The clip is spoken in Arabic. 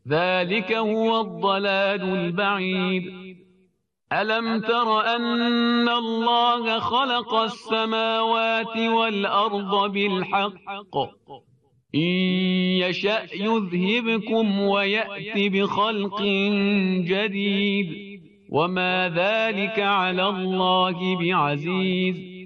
ذلك هو الضلال البعيد. ألم تر أن الله خلق السماوات والأرض بالحق إن يشأ يذهبكم ويأت بخلق جديد وما ذلك على الله بعزيز.